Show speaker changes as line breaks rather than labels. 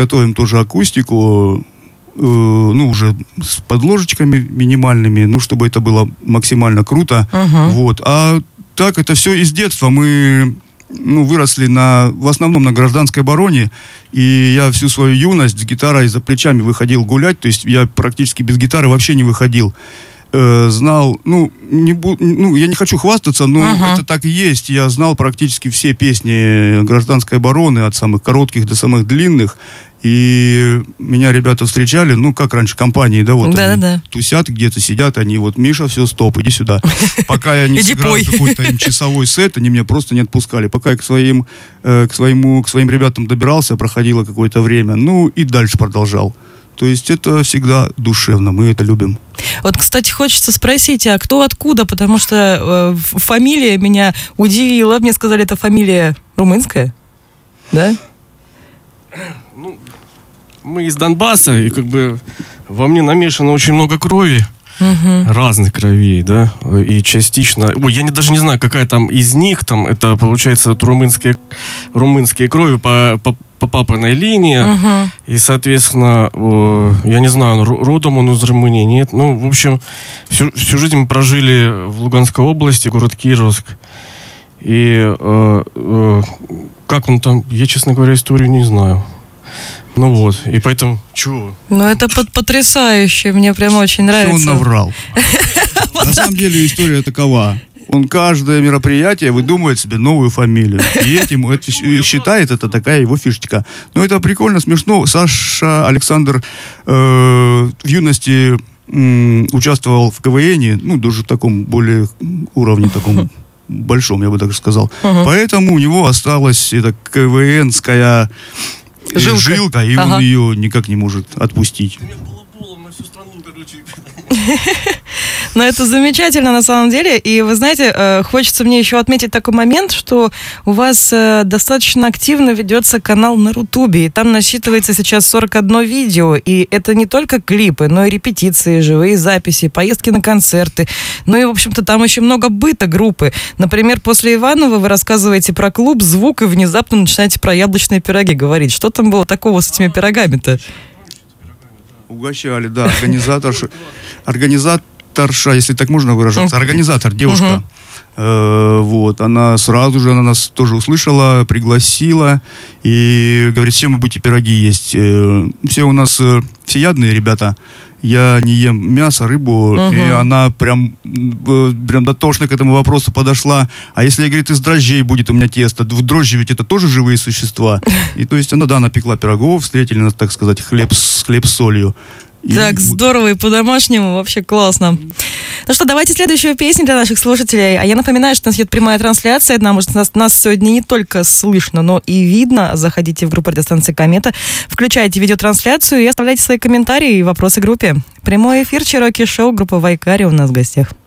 Готовим тоже акустику, уже с подложечками минимальными, чтобы это было максимально круто. Вот. А так это все из детства. Мы выросли в основном на гражданской обороне, и я всю свою юность с гитарой за плечами выходил гулять, то есть я практически без гитары вообще не выходил. Знал, я не хочу хвастаться, но это так и есть. Я знал практически все песни гражданской обороны, от самых коротких до самых длинных. И меня ребята встречали, как раньше, компании, они тусят где-то, сидят, они, Миша, все, стоп, иди сюда. Пока я не сыграл какой-то часовой сет, они меня просто не отпускали. Пока я к своим ребятам добирался, проходило какое-то время, и дальше продолжал. То есть это всегда душевно, мы это любим.
Вот, кстати, хочется спросить, а кто откуда? Потому что фамилия меня удивила. Мне сказали, это фамилия румынская, да?
Мы из Донбасса, и во мне намешано очень много крови, разных кровей, да, и частично, я даже не знаю, какая там из них, это получается румынские крови по папиной линии, и, соответственно, я не знаю, родом он из Румынии, нет, в общем, всю жизнь мы прожили в Луганской области, город Кировск, и как он там, я, честно говоря, историю не знаю. И поэтому, чего?
Это потрясающе, мне прям очень нравится.
Он наврал. На самом деле история такова. Он каждое мероприятие выдумывает себе новую фамилию. И считает, это такая его фишечка. Но это прикольно, смешно. Саша Александр в юности участвовал в КВНе, даже в таком более уровне, таком большом, я бы так сказал. Поэтому у него осталась эта КВНская жилка, и он ее никак не может отпустить.
Это замечательно на самом деле. И вы знаете, хочется мне еще отметить такой момент, что у вас достаточно активно ведется канал на Рутубе. И там насчитывается сейчас 41 видео. И это не только клипы, но и репетиции, живые записи, поездки на концерты. И, в общем-то, там еще много быта группы. Например, после Иванова вы рассказываете про клуб «Звук» и внезапно начинаете про яблочные пироги говорить. Что там было такого с этими пирогами-то?
Угощали, да, организаторша, если так можно выражаться, организатор, девушка. Она сразу же нас тоже услышала, пригласила и говорит, все мы будете пироги есть. Все у нас всеядные ребята. Я не ем мясо, рыбу, и она прям дотошно к этому вопросу подошла. А если, говорит, из дрожжей будет у меня тесто? Дрожжи ведь это тоже живые существа. И то есть она, напекла пирогов, встретили нас, так сказать, хлеб с солью.
Так, здорово и по-домашнему, вообще классно. Что, давайте следующую песню для наших слушателей. А я напоминаю, что у нас идет прямая трансляция. Нас сегодня не только слышно, но и видно. Заходите в группу радиостанции «Комета», включайте видеотрансляцию и оставляйте свои комментарии и вопросы группе. Прямой эфир «Чироки Шоу», группа «Вайкари» у нас в гостях.